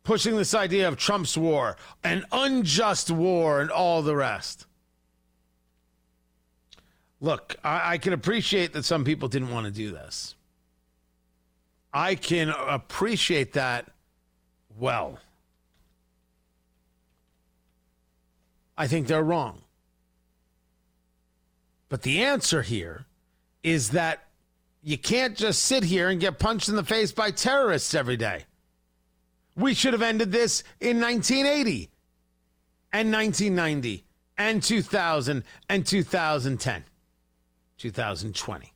pushing this idea of Trump's war, an unjust war, and all the rest. Look, I can appreciate that some people didn't want to do this. I can appreciate that well. I think they're wrong. But the answer here is that you can't just sit here and get punched in the face by terrorists every day. We should have ended this in 1980 and 1990 and 2000 and 2010, 2020.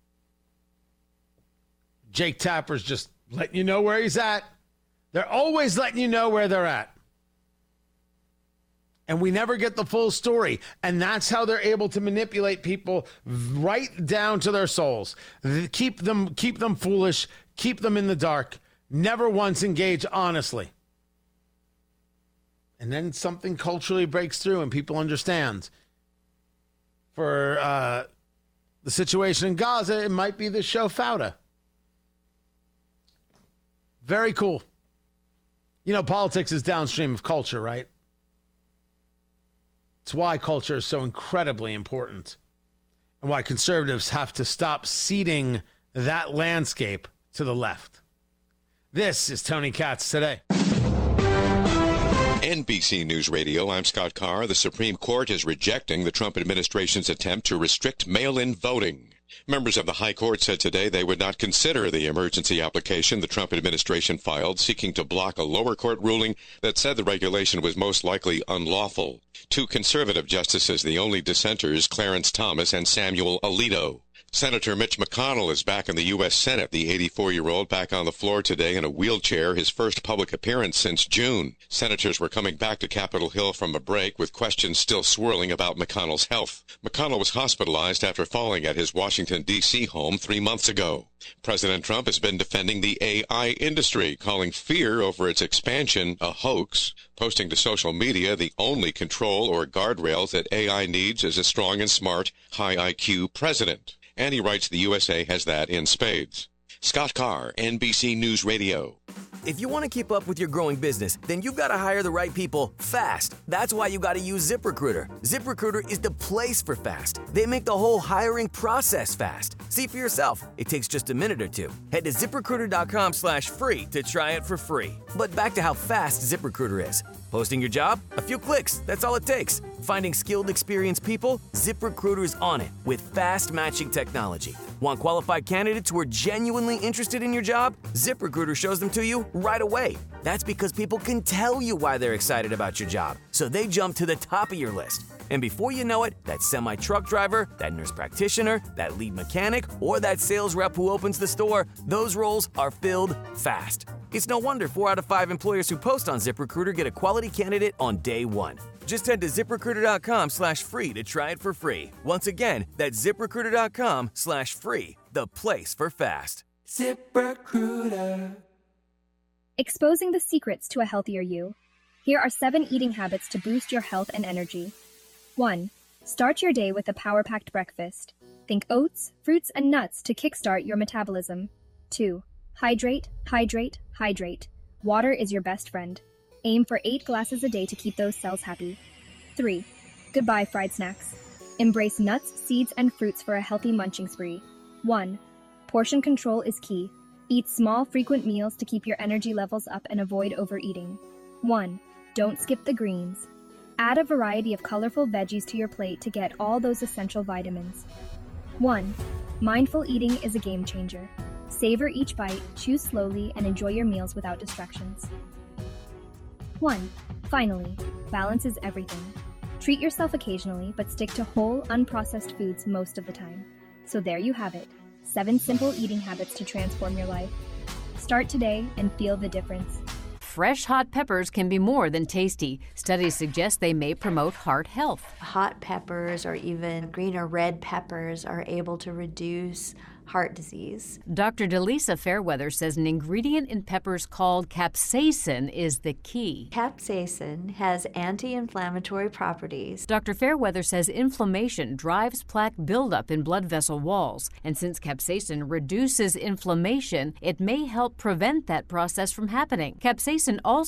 Jake Tapper's just letting you know where he's at. They're always letting you know where they're at. And we never get the full story. And that's how they're able to manipulate people right down to their souls. Keep them foolish, keep them in the dark, never once engage honestly. And then something culturally breaks through and people understand. For the situation in Gaza, it might be the show Fauda. Very cool. You know, politics is downstream of culture, right? It's why culture is so incredibly important and why conservatives have to stop ceding that landscape to the left. This is Tony Katz Today. NBC News Radio, I'm Scott Carr. The Supreme Court is rejecting the Trump administration's attempt to restrict mail-in voting. Members of the High Court said today they would not consider the emergency application the Trump administration filed seeking to block a lower court ruling that said the regulation was most likely unlawful. Two conservative justices, the only dissenters, Clarence Thomas and Samuel Alito. Senator Mitch McConnell is back in the U.S. Senate, the 84-year-old back on the floor today in a wheelchair, his first public appearance since June. Senators were coming back to Capitol Hill from a break with questions still swirling about McConnell's health. McConnell was hospitalized after falling at his Washington, D.C. home 3 months ago. President Trump has been defending the AI industry, calling fear over its expansion a hoax, posting to social media the only control or guardrails that AI needs is a strong and smart, high IQ president. And he writes the USA has that in spades. Scott Carr, NBC News Radio. If you want to keep up with your growing business, then you've got to hire the right people fast. That's why you got to use ZipRecruiter. ZipRecruiter is the place for fast. They make the whole hiring process fast. See for yourself. It takes just a minute or two. Head to ZipRecruiter.com/free to try it for free. But back to how fast ZipRecruiter is. Posting your job? A few clicks. That's all it takes. Finding skilled, experienced people? ZipRecruiter's on it with fast matching technology. Want qualified candidates who are genuinely interested in your job? ZipRecruiter shows them to you right away. That's because people can tell you why they're excited about your job, so they jump to the top of your list. And before you know it, that semi-truck driver, that nurse practitioner, that lead mechanic, or that sales rep who opens the store, those roles are filled fast. It's no wonder 4 out of 5 employers who post on ZipRecruiter get a quality candidate on day one. Just head to ZipRecruiter.com/free to try it for free. Once again, that's ZipRecruiter.com/free, the place for fast. ZipRecruiter. Exposing the secrets to a healthier you. Here are 7 eating habits to boost your health and energy. 1. Start your day with a power-packed breakfast. Think oats, fruits, and nuts to kickstart your metabolism. 2. Hydrate, hydrate, hydrate. Water is your best friend. Aim for 8 glasses a day to keep those cells happy. 3. Goodbye fried snacks. Embrace nuts, seeds, and fruits for a healthy munching spree. 1. Portion control is key. Eat small, frequent meals to keep your energy levels up and avoid overeating. 1. Don't skip the greens. Add a variety of colorful veggies to your plate to get all those essential vitamins. 1. Mindful eating is a game changer. Savor each bite, chew slowly, and enjoy your meals without distractions. 1. Finally, balance is everything. Treat yourself occasionally, but stick to whole, unprocessed foods most of the time. So there you have it. 7 simple eating habits to transform your life. Start today and feel the difference. Fresh hot peppers can be more than tasty. Studies suggest they may promote heart health. Hot peppers or even green or red peppers are able to reduce heart disease. Dr. Delisa Fairweather says an ingredient in peppers called capsaicin is the key. Capsaicin has anti-inflammatory properties. Dr. Fairweather says inflammation drives plaque buildup in blood vessel walls, and since capsaicin reduces inflammation, it may help prevent that process from happening. Capsaicin also